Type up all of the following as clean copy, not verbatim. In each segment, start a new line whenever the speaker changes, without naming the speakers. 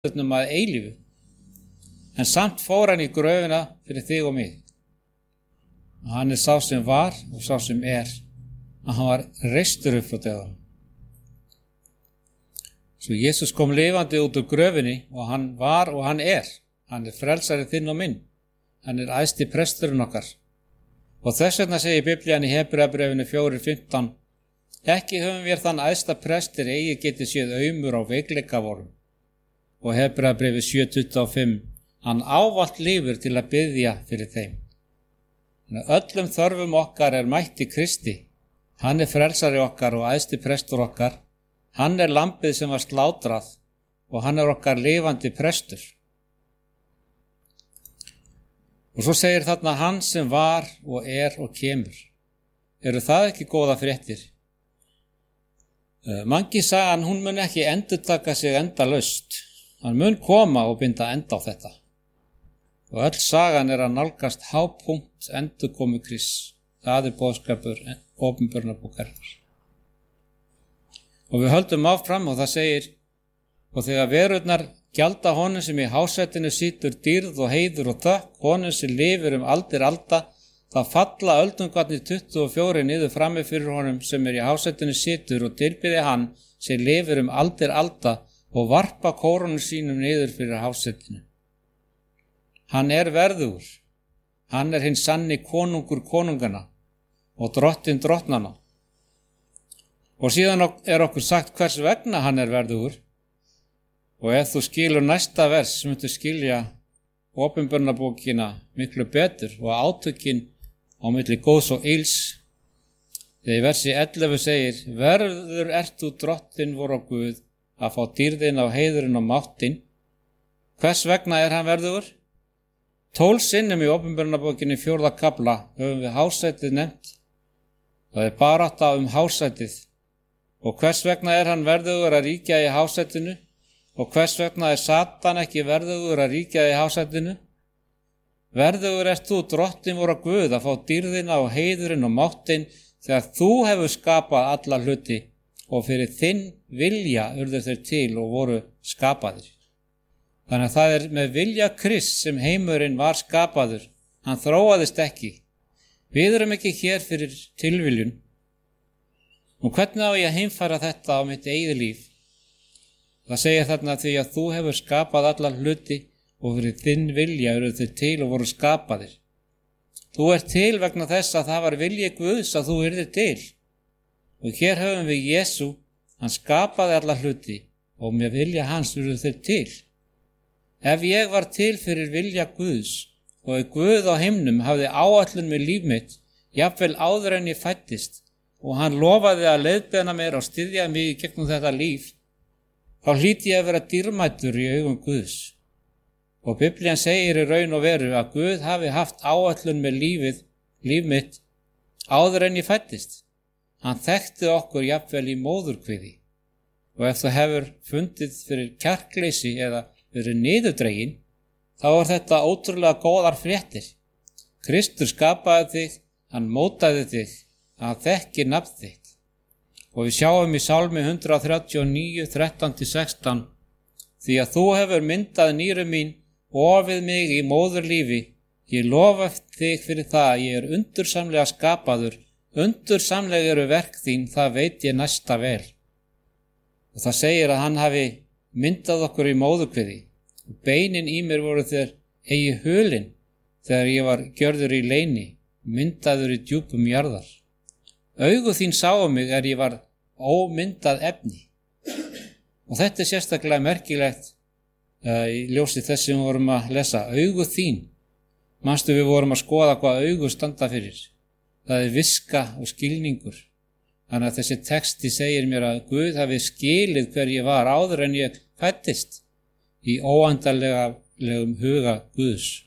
að eilífu. En samt fór hann í gröfina fyrir þig og mig. Og hann sá sem var og sá sem að hann var reistur upp frá dauðanum. Svo Jesús kom lifandi út úr gröfinni og hann var og hann Hann frelsari þinn og minn. Hann æðsti presturinn okkar. Og þess vegna segir Biblían í Hebreabréfinu 4:15: Ekki höfum við þann æðsta prestur eigi geti séð aumur á veikleika vorum. Og Hebreabréfi 7:25: Hann ávallt lifir til að biðja fyrir þeim. Öllum þörfum okkar mætt í Kristi. Hann frelsari okkar og æðsti prestur okkar. Hann lambið sem var slátrað og hann okkar lifandi prestur. Og svo segir þarna hann sem var og og kemur. Eru það ekki góða fréttir? Mangi sagan, hún mun ekki endurtaka sig endalaust. Hann mun koma og binda enda á þetta. Og öll sagan að nálgast hápunkt endurkomu Krists. Það boðskapur Opinberunarbókarinnar. Og við höldum áfram og það segir: Og þegar verurnar gjalda honum sem í hásætinu situr dýrð og heiður og þökk, honum sem lifir aldir alda, það falla öldungarnir 24 niður frammi fyrir honum sem í hásætinu situr og tilbiði hann sem lifir aldir alda og varpa kórónum sínum niður fyrir hásætinu. Hann verðugur. Hann hinn sanni konungur konungana og drottinn drottnana. Og síðan okkur sagt hvers vegna hann verðugur. Og ef þú skilur næsta vers, myndu skilja Opinberunarbókina miklu betur og átökin á milli góðs og ills. Þegar í versi 11 segir: Verður þú drottinn vor og Guð að fá dýrðin á heiðurinn og máttin. Hvers vegna hann verðugur? 12 sinnum í Opinberunarbókinni 4. kafla höfum við hásætið nefnt. Það barátta hásætið. Og hvers vegna hann verðugur að ríkja í hásætinu? Og hvers vegna Satan ekki verðugur að ríkja í hásætinu? Verðugur þú drottinn vor og Guð að fá dýrðina og heiðurinn og máttin þegar þú hefur skapað alla hluti og fyrir þinn vilja urðu þeir til og voru skapaðir. Þannig að það með vilja Krists sem heimurinn var skapaður. Hann þróaðist ekki. Við erum ekki hér fyrir tilviljun. Og hvernig á ég að heimfæra þetta á mitt eigið líf? Það segir þarna því að þú hefur skapað alla hluti og fyrir þinn vilja eru þeir til og voru skapaðir. Þú til vegna þess að það var vilji Guðs að þú yrðir til. Og hér höfum við Jesú, hann skapaði alla hluti og með vilja hans eru þeir til. Ef ég var til fyrir vilja Guðs og Guð á himnum hafði áætlun með líf mitt, jafnvel áður en ég fæddist, og hann lofaði að leiðbeina mér og styðja mig í gegnum þetta líf, þá hlýt ég að vera dýrmætur í augum Guðs. Og Biblían segir í raun og veru að Guð hafi haft áætlun með líf mitt, áður en ég fæddist. Hann þekkti okkur jafnvel í móðurkviði. Og ef þú hefur fundið fyrir kjarkleysi eða fyrir niðurdregin, þá þetta ótrúlega góðar fréttir. Kristur skapaði þig, hann mótaði þig, hann þekkir nafn þitt. Og við sjáum í Sálmi 139, 13-16: Því að þú hefur myndað nýru mín, ofið mig í móðurlífi, ég lofa þig fyrir það, ég undursamlega skapaður, undursamlega eru verk þín, það veit ég næsta vel. Og það segir að hann hafi myndað okkur í móðurkviði. Og beinin í mér voru þeir eigi hulin, þegar ég var gjörður í leyni, myndaður í djúpum jarðar. Augu þín sáu mig ég var ómyndað efni. Og þetta sérstaklega merkilegt í ljósi þess sem við vorum að lesa. Augu þín. Manstu við vorum að skoða hvað augu standa fyrir. Það viska og skilningur. Þannig að þessi texti segir mér að Guð hafi skilið hver ég var áður en ég fæddist í óendanlegum huga Guðs.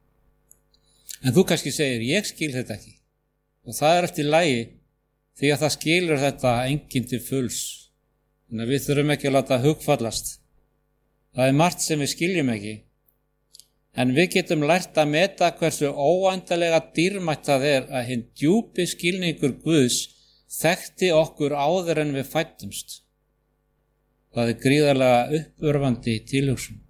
En þú kannski segir, ég skil þetta ekki. Og það eftir lagi, því að það skilur þetta enginn til fulls. Þannig að við þurfum ekki að láta hugfallast. Það margt sem við skiljum ekki. En við getum lært að meta hversu óendanlega dýrmætt það að hinn djúpi skilningur Guðs þekkti okkur áður en við fæddumst. Það er gríðarlega uppörvandi tilhugsun.